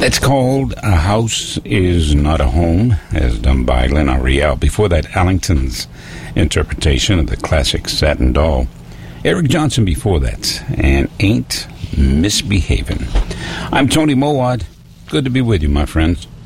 It's called A House Is Not a Home, as done by Glenn Ariel. Before that, Allington's interpretation of the classic Satin Doll. Eric Johnson before that, and Ain't Misbehavin'. I'm Tony Mowat. Good to be with you, my friends.